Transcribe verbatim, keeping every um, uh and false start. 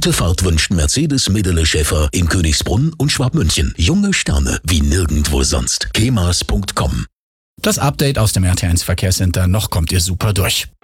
Gute Fahrt wünscht Mercedes Medele Schäfer in Königsbrunn und Schwabmünchen. Junge Sterne wie nirgendwo sonst. kemas punkt com. Das Update aus dem R T eins Verkehrscenter. Noch kommt ihr super durch.